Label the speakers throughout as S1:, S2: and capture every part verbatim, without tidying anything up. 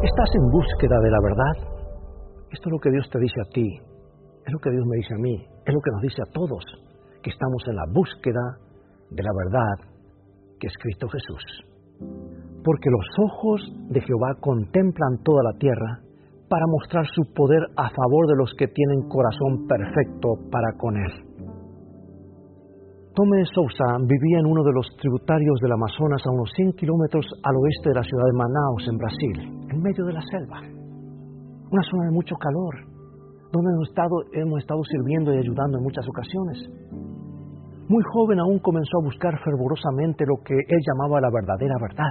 S1: ¿Estás en búsqueda de la verdad? Esto es lo que Dios te dice a ti, es lo que Dios me dice a mí, es lo que nos dice a todos, que estamos en la búsqueda de la verdad, que es Cristo Jesús. Porque los ojos de Jehová contemplan toda la tierra para mostrar su poder a favor de los que tienen corazón perfecto para con Él. Tomé Sousa vivía en uno de los tributarios del Amazonas a unos cien kilómetros al oeste de la ciudad de Manaus, en Brasil, en medio de la selva. Una zona de mucho calor, donde hemos estado, hemos estado sirviendo y ayudando en muchas ocasiones. Muy joven aún comenzó a buscar fervorosamente lo que él llamaba la verdadera verdad.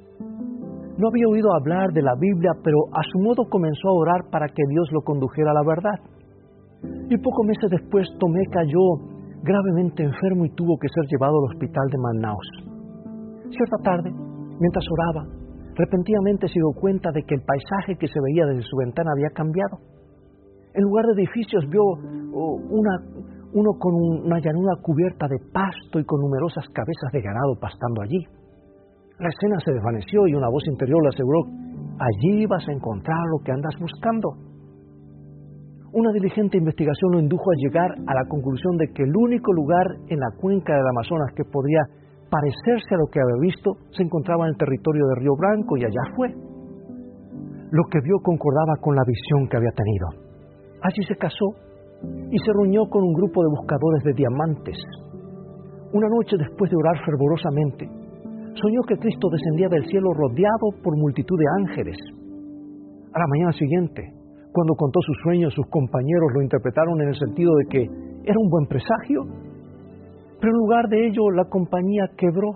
S1: No había oído hablar de la Biblia, pero a su modo comenzó a orar para que Dios lo condujera a la verdad. Y pocos meses después Tomé cayó gravemente enfermo y tuvo que ser llevado al hospital de Manaus. Cierta tarde, mientras oraba, repentinamente se dio cuenta de que el paisaje que se veía desde su ventana había cambiado. En lugar de edificios vio una, uno con una llanura cubierta de pasto y con numerosas cabezas de ganado pastando allí. La escena se desvaneció y una voz interior le aseguró: allí vas a encontrar lo que andas buscando. Una diligente investigación lo indujo a llegar a la conclusión de que el único lugar en la cuenca del Amazonas que podría parecerse a lo que había visto se encontraba en el territorio de Río Branco, y allá fue. Lo que vio concordaba con la visión que había tenido. Allí se casó y se reunió con un grupo de buscadores de diamantes. Una noche, después de orar fervorosamente, soñó que Cristo descendía del cielo rodeado por multitud de ángeles. A la mañana siguiente, cuando contó sus sueños, sus compañeros lo interpretaron en el sentido de que era un buen presagio. Pero en lugar de ello, la compañía quebró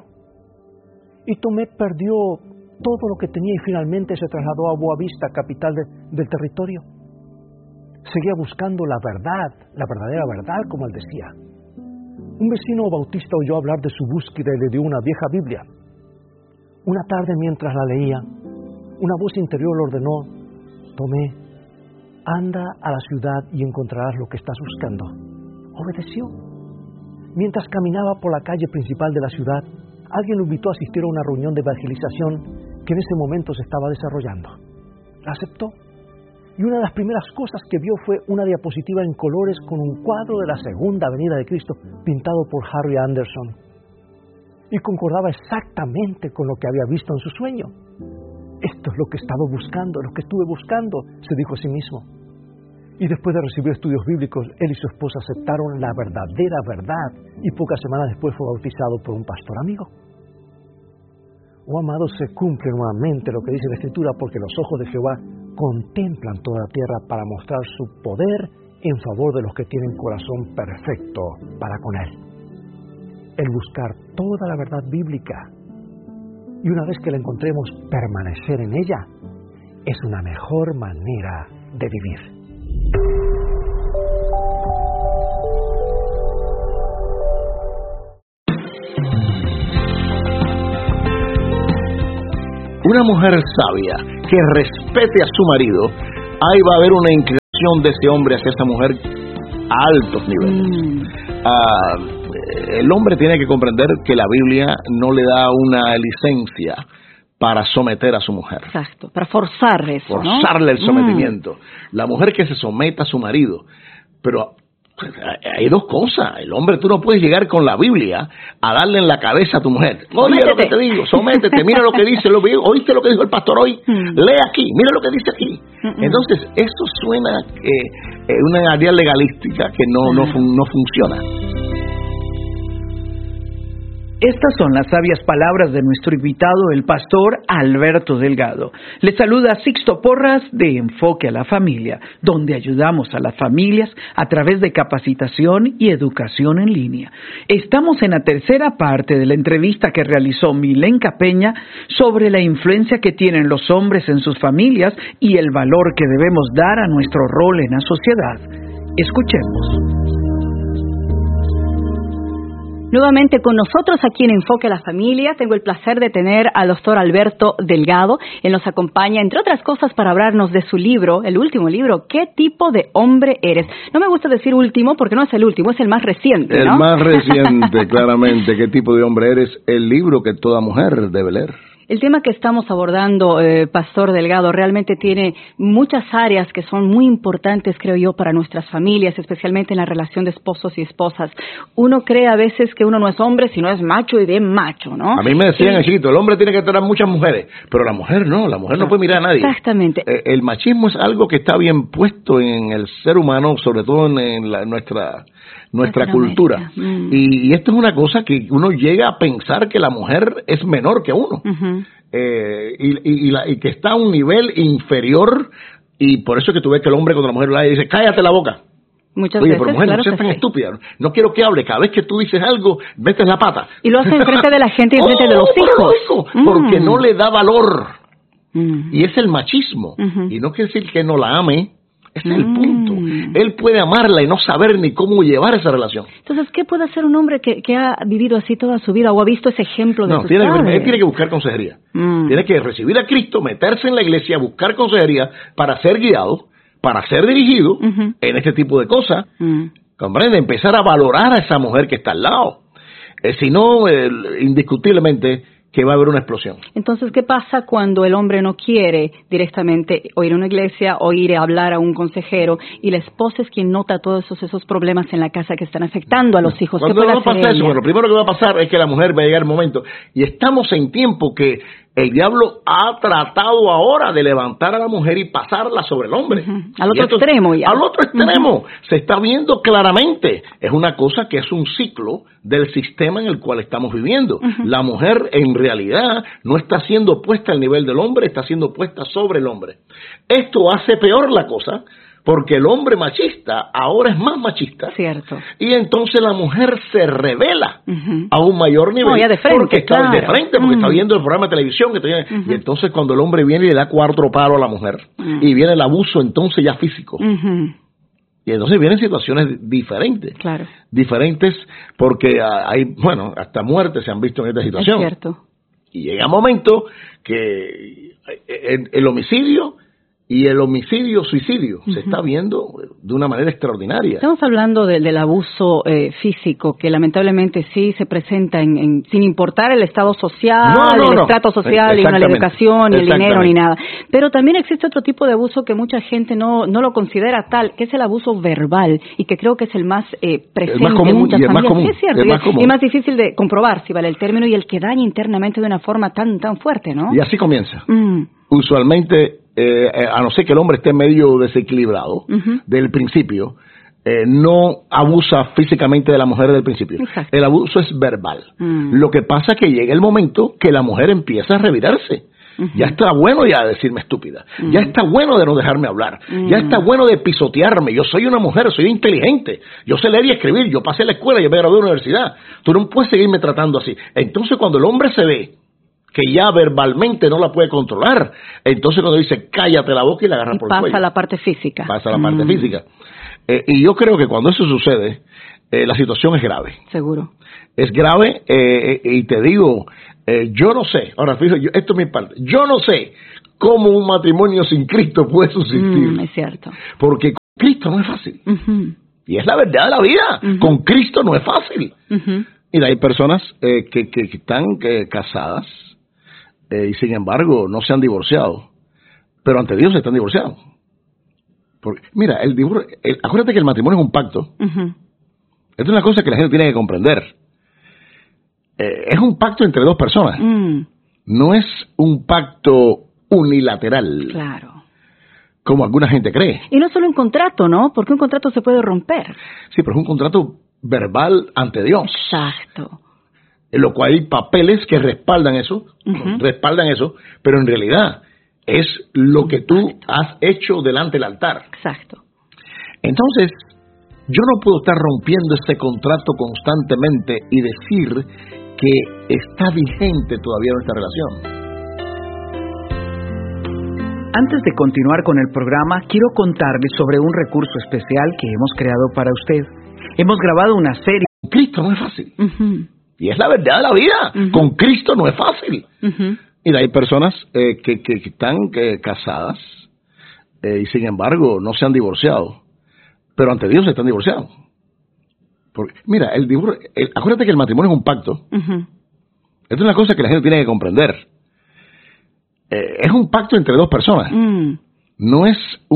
S1: y Tomé perdió todo lo que tenía y finalmente se trasladó a Boa Vista, capital de, del territorio. Seguía buscando la verdad, la verdadera verdad, como él decía. Un vecino bautista oyó hablar de su búsqueda y le dio una vieja Biblia. Una tarde, mientras la leía, una voz interior le ordenó: Tomé, anda a la ciudad y encontrarás lo que estás buscando. Obedeció. Mientras caminaba por la calle principal de la ciudad, alguien lo invitó a asistir a una reunión de evangelización que en ese momento se estaba desarrollando. La aceptó. Y una de las primeras cosas que vio fue una diapositiva en colores con un cuadro de la segunda venida de Cristo pintado por Harry Anderson. Y concordaba exactamente con lo que había visto en su sueño. Esto es lo que estaba buscando, lo que estuve buscando, se dijo a sí mismo. Y después de recibir estudios bíblicos, él y su esposa aceptaron la verdadera verdad, y pocas semanas después fue bautizado por un pastor amigo. Oh, amados, se cumple nuevamente lo que dice la Escritura, porque los ojos de Jehová contemplan toda la tierra para mostrar su poder en favor de los que tienen corazón perfecto para con Él. El buscar toda la verdad bíblica, y una vez que la encontremos, permanecer en ella, es una mejor manera de vivir.
S2: Una mujer sabia que respete a su marido, ahí va a haber una inclinación de ese hombre hacia esa mujer a altos niveles. Mm. Ah, el hombre tiene que comprender que la Biblia no le da una licencia para someter a su mujer.
S3: Exacto, para forzar eso,
S2: Forzarle
S3: ¿no?
S2: el sometimiento. Mm. La mujer que se someta a su marido, pero hay dos cosas. El hombre, tú no puedes llegar con la Biblia a darle en la cabeza a tu mujer. Oye lo que te digo, sométete, mira lo que dice, lo veo, oíste lo que dijo el pastor hoy, mm. lee aquí, mira lo que dice aquí. Mm-mm. Entonces, esto suena eh, eh, una área legalística que no, no, fun, no funciona.
S4: Estas son las sabias palabras de nuestro invitado, el pastor Alberto Delgado. Les saluda Sixto Porras de Enfoque a la Familia, donde ayudamos a las familias a través de capacitación y educación en línea. Estamos en la tercera parte de la entrevista que realizó Milenka Peña sobre la influencia que tienen los hombres en sus familias y el valor que debemos dar a nuestro rol en la sociedad. Escuchemos.
S3: Nuevamente con nosotros aquí en Enfoque a la Familia, tengo el placer de tener al doctor Alberto Delgado. Él nos acompaña, entre otras cosas, para hablarnos de su libro, el último libro, ¿Qué tipo de hombre eres? No me gusta decir último porque no es el último, es el más reciente, ¿no?
S2: El más reciente, claramente, ¿Qué tipo de hombre eres? El libro que toda mujer debe leer.
S3: El tema que estamos abordando, eh, Pastor Delgado, realmente tiene muchas áreas que son muy importantes, creo yo, para nuestras familias, especialmente en la relación de esposos y esposas. Uno cree a veces que uno no es hombre, sino es macho y bien macho, ¿no?
S2: A mí me decían, sí. chiquito, el hombre tiene que tener muchas mujeres, pero la mujer no, la mujer no, no puede mirar a nadie.
S3: Exactamente.
S2: Eh, el machismo es algo que está bien puesto en el ser humano, sobre todo en, en, la, en nuestra... nuestra cultura. Mm. Y, y esto es una cosa que uno llega a pensar que la mujer es menor que uno. Uh-huh. eh, y, y, y, la, y que está a un nivel inferior, y por eso es que tú ves que el hombre cuando la mujer le dice, cállate la boca.
S3: Muchas
S2: Oye,
S3: veces,
S2: pero mujer,
S3: claro,
S2: no seas tan sí. estúpida. No quiero que hable. Cada vez que tú dices algo, metes la pata.
S3: Y lo hace enfrente de la gente y enfrente
S2: oh,
S3: de los hijos.
S2: Hijo, mm. Porque no le da valor.
S3: Mm.
S2: Y es el machismo. Uh-huh. Y no quiere decir que no la ame. Ese es el
S3: Mm.
S2: punto. Él puede amarla y no saber ni cómo llevar esa relación.
S3: Entonces, ¿qué puede hacer un hombre que, que ha vivido así toda su vida o ha visto ese ejemplo de
S2: no,
S3: sus
S2: tiene
S3: padres?
S2: que, él tiene que buscar consejería. Mm. Tiene que recibir a Cristo, meterse en la iglesia, buscar consejería para ser guiado, para ser dirigido uh-huh. en este tipo de cosas. Mm. ¿Comprende? Empezar a valorar a esa mujer que está al lado. Eh, si no, eh, indiscutiblemente que va a haber una explosión.
S3: Entonces, ¿qué pasa cuando el hombre no quiere directamente o ir a una iglesia o ir a hablar a un consejero y la esposa es quien nota todos esos, esos problemas en la casa que están afectando a los hijos?
S2: Cuando
S3: ¿Qué puede
S2: no
S3: hacer
S2: pasa
S3: ella?
S2: eso, bueno, lo primero que va a pasar es que la mujer va a llegar el momento, y estamos en tiempo que el diablo ha tratado ahora de levantar a la mujer y pasarla sobre el hombre.
S3: Uh-huh. Al otro esto, extremo ya.
S2: Al otro extremo. Uh-huh. Se está viendo claramente. Es una cosa que es un ciclo del sistema en el cual estamos viviendo. Uh-huh. La mujer en realidad no está siendo puesta al nivel del hombre, está siendo puesta sobre el hombre. Esto hace peor la cosa, porque el hombre machista ahora es más machista.
S3: Cierto.
S2: Y entonces la mujer se revela uh-huh. a un mayor nivel.
S3: No, ya de frente,
S2: porque está
S3: claro.
S2: de frente, porque uh-huh. está viendo el programa de televisión. Que tiene, uh-huh. Y entonces cuando el hombre viene y le da cuatro palos a la mujer, uh-huh. y viene el abuso entonces ya físico. Uh-huh. Y entonces vienen situaciones diferentes. Claro. Diferentes porque hay, bueno, hasta muertes se han visto en esta situación.
S3: Es cierto.
S2: Y llega un momento que el, el homicidio... Y el homicidio-suicidio uh-huh. se está viendo de una manera extraordinaria.
S3: Estamos hablando de, del abuso eh, físico, que lamentablemente sí se presenta en, en, sin importar el estado social,
S2: no, no,
S3: el
S2: no.
S3: estrato social, y no la educación, ni el dinero, ni nada. Pero también existe otro tipo de abuso que mucha gente no, no lo considera tal, que es el abuso verbal, y que creo que es el más eh, presente
S2: más común,
S3: en muchas
S2: y
S3: familias.
S2: Más común,
S3: sí, es cierto,
S2: es más común.
S3: Y más difícil de comprobar, si vale el término, y el que daña internamente de una forma tan, tan fuerte, ¿no?
S2: Y así comienza.
S3: Mm.
S2: Usualmente, eh, a no ser que el hombre esté medio desequilibrado uh-huh. del principio, eh, no abusa físicamente de la mujer del principio.
S3: Exacto.
S2: El abuso es verbal.
S3: Mm.
S2: Lo que pasa es que llega el momento que la mujer empieza a revirarse. Uh-huh. Ya está bueno ya de decirme estúpida. Uh-huh. Ya está bueno de no dejarme hablar. Uh-huh. Ya está bueno de pisotearme. Yo soy una mujer, soy inteligente. Yo sé leer y escribir. Yo pasé la escuela, yo me gradué de la universidad. Tú no puedes seguirme tratando así. Entonces, cuando el hombre se ve que ya verbalmente no la puede controlar, entonces cuando dice cállate la boca y la agarra
S3: y
S2: por el
S3: pasa
S2: cuello.
S3: Pasa la parte física.
S2: Pasa la parte
S3: mm.
S2: física. Eh, y yo creo que cuando eso sucede, eh, la situación es grave.
S3: Seguro.
S2: Es grave, eh, eh, y te digo, eh, yo no sé, ahora fíjate, yo, esto es mi parte, yo no sé cómo un matrimonio sin Cristo puede subsistir.
S3: Mm, es cierto.
S2: Porque con Cristo no es fácil.
S3: Uh-huh.
S2: Y es la verdad de la vida. Uh-huh. Con Cristo no es fácil. Uh-huh. Y hay personas eh, que, que, que están eh, casadas, Eh, y sin embargo no se han divorciado, pero ante Dios se están divorciados. Porque, mira, el divorcio, el, acuérdate que el matrimonio es un pacto. Uh-huh. Esto es una cosa que la gente tiene que comprender. Eh, es un pacto entre dos personas. Mm. No es un pacto unilateral.
S3: Claro.
S2: Como alguna gente cree.
S3: Y no es solo un contrato, ¿no? Porque un contrato se puede romper.
S2: Sí, pero es un contrato verbal ante Dios.
S3: Exacto.
S2: En lo cual hay papeles que respaldan eso, uh-huh. respaldan eso, pero en realidad es lo que tú Exacto. has hecho delante del altar.
S3: Exacto.
S2: Entonces, yo no puedo estar rompiendo este contrato constantemente y decir que está vigente todavía nuestra relación.
S4: Antes de continuar con el programa, quiero contarles sobre un recurso especial que hemos creado para usted. Hemos grabado una serie.
S2: Cristo no es fácil.
S3: Uh-huh.
S2: Y es la verdad de la vida. Uh-huh. Con Cristo no es fácil. Uh-huh. Y hay personas eh, que, que, que están eh, casadas eh, y sin embargo no se han divorciado. Pero ante Dios se están divorciados. Porque, mira, el divorcio, el, acuérdate que el matrimonio es un pacto. Uh-huh. Esto es una cosa que la gente tiene que comprender. eh, es un pacto entre dos personas.
S3: Mm.
S2: No es